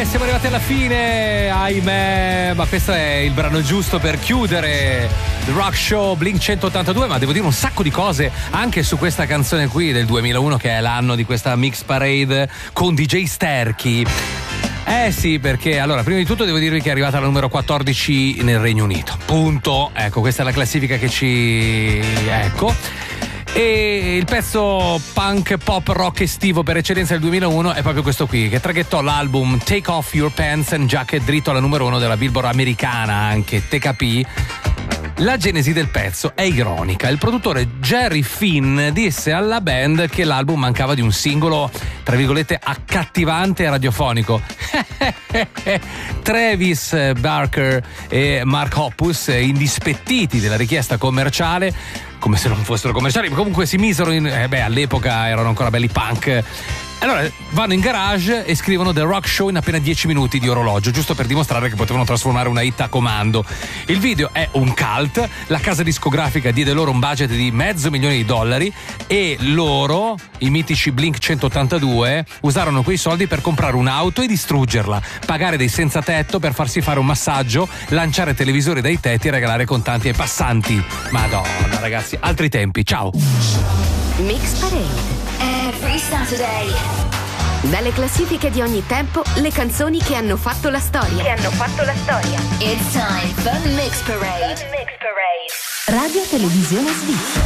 Siamo arrivati alla fine, ahimè, ma questo è il brano giusto per chiudere The Rock Show Blink 182, ma devo dire un sacco di cose anche su questa canzone qui del 2001, che è l'anno di questa Mix Parade con DJ Sterchi. Sì, perché allora, prima di tutto devo dirvi che è arrivata alla numero 14 nel Regno Unito. Punto. Ecco, questa è la classifica che ci... ecco. E il pezzo punk pop rock estivo per eccellenza del 2001 è proprio questo qui, che traghettò l'album Take Off Your Pants and Jacket dritto alla numero 1 della Billboard americana, anche TKP. La genesi del pezzo è ironica. Il produttore Jerry Finn disse alla band che l'album mancava di un singolo, tra virgolette, accattivante e radiofonico. Travis Barker e Mark Hoppus, indispettiti della richiesta commerciale, come se non fossero commerciali, ma comunque si misero in... all'epoca erano ancora belli punk. Allora vanno in garage e scrivono The Rock Show in appena 10 minuti di orologio, giusto per dimostrare che potevano trasformare una hit a comando. Il video è un cult, la casa discografica diede loro un budget di $500,000 e loro, i mitici Blink 182, usarono quei soldi per comprare un'auto e distruggerla, pagare dei senza tetto per farsi fare un massaggio, lanciare televisori dai tetti e regalare contanti ai passanti. Madonna ragazzi, altri tempi, ciao. Mix Parade every Saturday. Dalle classifiche di ogni tempo, le canzoni che hanno fatto la storia. It's time for Mix Parade. Radio Televisione Svizzera.